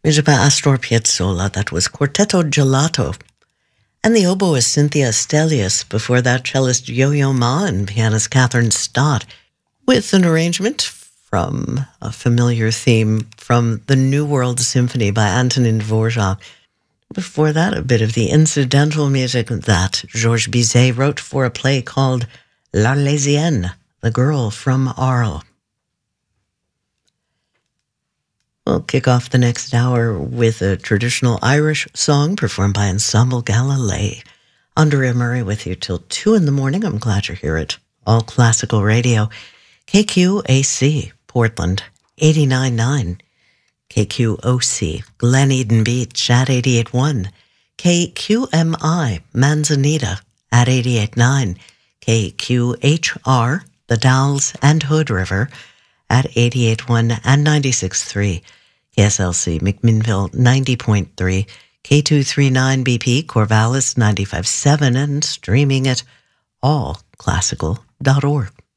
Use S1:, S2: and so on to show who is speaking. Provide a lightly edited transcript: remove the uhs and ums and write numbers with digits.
S1: Music by Astor Piazzolla. That was Quartetto Gelato. And the oboist Cynthia Stelius. Before that, cellist Yo-Yo Ma and pianist Catherine Stott, with an arrangement from a familiar theme from the New World Symphony by Antonin Dvorak. Before that, a bit of the incidental music that Georges Bizet wrote for a play called L'Arlésienne, the Girl from Arles. We'll kick off the next hour with a traditional Irish song performed by Ensemble Galilei. Andrea Murray with you till 2 in the morning. I'm glad you're here at All Classical Radio. KQAC, Portland, 89.9. KQOC, Glen Eden Beach at 88.1. KQMI, Manzanita at 88.9. KQHR, The Dalles and Hood River at 88.1 and 96.3. KSLC, McMinnville 90.3. K239 BP, Corvallis 95.7, and streaming at allclassical.org.